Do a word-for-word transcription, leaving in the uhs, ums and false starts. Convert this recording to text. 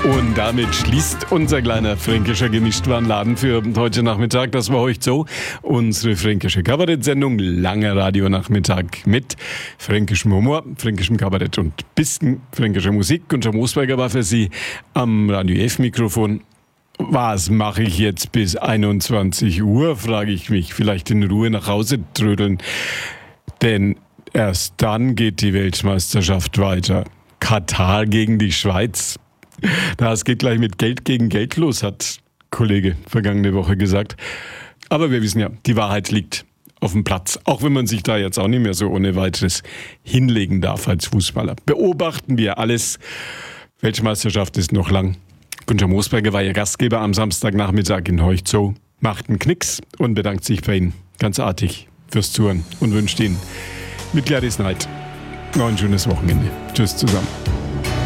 Und damit schließt unser kleiner fränkischer Gemischtwarenladen für heute Nachmittag. Das war heute so. Unsere fränkische Kabarett-Sendung, langer Radionachmittag mit fränkischem Humor, fränkischem Kabarett und bisschen fränkischer Musik. Und John Moosberger war für Sie am Radio F-Mikrofon. Was mache ich jetzt bis einundzwanzig Uhr, frage ich mich. Vielleicht in Ruhe nach Hause trödeln. Denn erst dann geht die Weltmeisterschaft weiter. Katar gegen die Schweiz. Das geht gleich mit Geld gegen Geld los, hat Kollege vergangene Woche gesagt. Aber wir wissen ja, die Wahrheit liegt auf dem Platz. Auch wenn man sich da jetzt auch nicht mehr so ohne weiteres hinlegen darf als Fußballer. Beobachten wir alles. Weltmeisterschaft ist noch lang. Günther Moosberger war Ihr Gastgeber am Samstagnachmittag in Heucht so. Macht einen Knicks und bedankt sich bei Ihnen ganz artig fürs Zuhören und wünscht Ihnen mit Gladys Knight noch ein schönes Wochenende. Tschüss zusammen.